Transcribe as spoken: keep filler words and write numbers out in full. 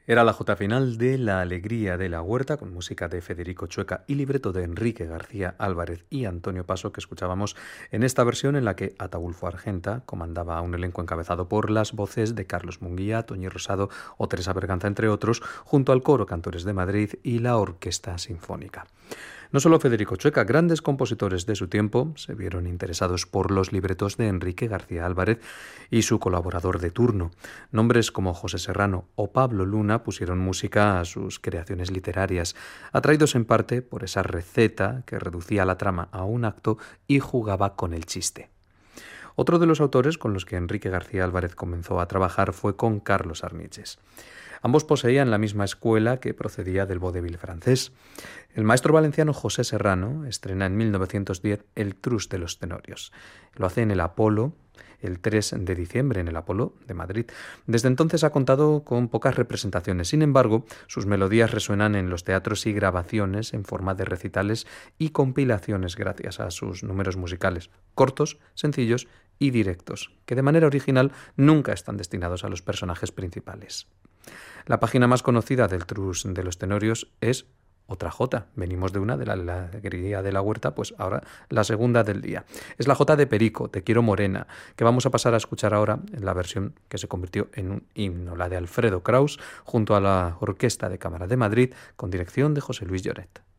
Era la jota final de La alegría de la huerta, con música de Federico Chueca y libreto de Enrique García Álvarez y Antonio Paso, que escuchábamos en esta versión en la que Ataulfo Argenta comandaba un elenco encabezado por las voces de Carlos Munguía, Toñi Rosado o Teresa Berganza, entre otros, junto al Coro Cantores de Madrid y la Orquesta Sinfónica. No solo Federico Chueca, grandes compositores de su tiempo se vieron interesados por los libretos de Enrique García Álvarez y su colaborador de turno. Nombres como José Serrano o Pablo Luna pusieron música a sus creaciones literarias, atraídos en parte por esa receta que reducía la trama a un acto y jugaba con el chiste. Otro de los autores con los que Enrique García Álvarez comenzó a trabajar fue con Carlos Arniches. Ambos poseían la misma escuela que procedía del vodevil francés. El maestro valenciano José Serrano estrena en mil novecientos diez El Trus de los Tenorios. Lo hace en el Apolo el tres de diciembre, en el Apolo de Madrid. Desde entonces ha contado con pocas representaciones. Sin embargo, sus melodías resuenan en los teatros y grabaciones en forma de recitales y compilaciones gracias a sus números musicales, cortos, sencillos y directos, que de manera original nunca están destinados a los personajes principales. La página más conocida del Trus de los Tenorios es otra jota. Venimos de una, de la alegría de la huerta, pues ahora la segunda del día. Es la jota de Perico, Te quiero morena, que vamos a pasar a escuchar ahora en la versión que se convirtió en un himno, la de Alfredo Kraus, junto a la Orquesta de Cámara de Madrid, con dirección de José Luis Lloret.